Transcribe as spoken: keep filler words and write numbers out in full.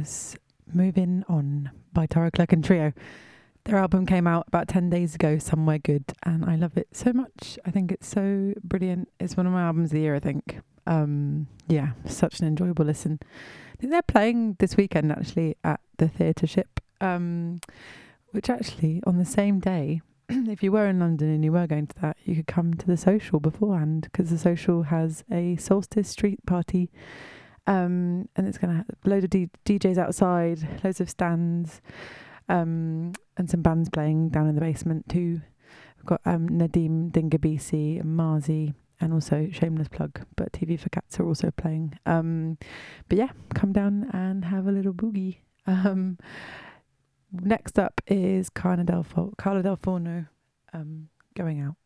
was Moving On by Tara Clerk and Trio. Their album came out about ten days ago, Somewhere Good, and I love it so much. I think it's so brilliant. It's one of my albums of the year, I think. Um, yeah, such an enjoyable listen. I think they're playing this weekend, actually, at the Theatre Ship, um, which actually, on the same day, if you were in London and you were going to that, you could come to the Social beforehand, because the Social has a Solstice Street party, um, and it's going to have a load of D- DJs outside, loads of stands, um, and some bands playing down in the basement too. We've got um, Nadim Dingabisi and Marzi, and also shameless plug, but T V for Cats are also playing. Um, but yeah, come down and have a little boogie. Um, next up is Carla Del, Fo- Carla Del Forno, um, Going Out.